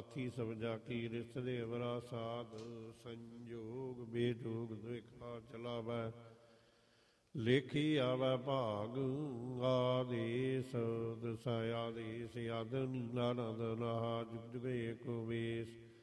ਸਾਥੀ ਸਬਜਾ ਕੀ ਰਿਸ ਦੇਵਰਾ ਸਾਧ ਸੰਜੋਗ ਬੇਜੋਗ ਦੁਖਾ ਚਲਾਵੈ ਲੇਖੀ ਆਵੈ ਭਾਗ ਆਦੇਸ ਦਸਾਇ ਆਦੇਸ ਯਦ ਨੀਲਾ ਨੰਦ ਨਾਹ ਜੁਗ ਜੁਗ ਏਕ ਵੇਸ